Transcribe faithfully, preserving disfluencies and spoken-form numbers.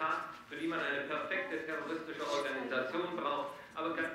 Tat, für die man eine perfekte terroristische Organisation braucht. Aber